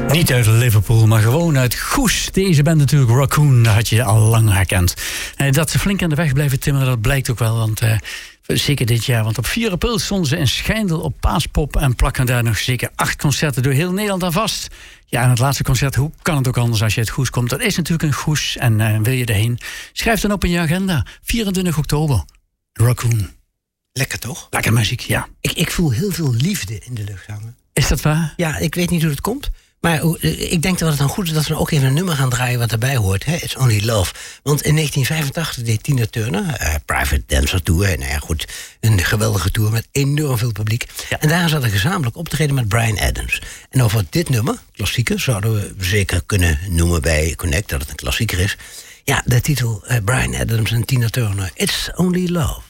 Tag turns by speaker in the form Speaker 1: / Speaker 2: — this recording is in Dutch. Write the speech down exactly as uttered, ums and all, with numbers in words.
Speaker 1: Niet uit Liverpool, maar gewoon uit Goes. Deze band natuurlijk, Raccoon, dat had je al lang herkend. Uh, dat ze flink aan de weg blijven timmeren, dat blijkt ook wel. Want uh, zeker dit jaar, want op vier april stonden ze in Schijndel op Paaspop en plakken daar nog zeker acht concerten door heel Nederland aan vast. Ja, en het laatste concert, hoe kan het ook anders als je uit Goes komt? Dat is natuurlijk een Goes en uh, wil je erheen? Schrijf dan op in je agenda. vierentwintig oktober, Raccoon.
Speaker 2: Lekker toch?
Speaker 1: Lekker muziek, ja.
Speaker 2: Ik, ik voel heel veel liefde in de lucht hangen.
Speaker 1: Is dat waar?
Speaker 2: Ja, ik weet niet hoe het komt. Maar ik denk dat het dan goed is dat we ook even een nummer gaan draaien wat erbij hoort. Hè? It's Only Love. Want in negentien vijfentachtig deed Tina Turner, uh, Private Dancer Tour. Nou ja, goed, een geweldige tour met enorm veel publiek. Ja. En daar zat een gezamenlijk optreden met Bryan Adams. En over dit nummer, klassieker, zouden we zeker kunnen noemen bij Connect, dat het een klassieker is. Ja, de titel uh, Bryan Adams en Tina Turner, It's Only Love.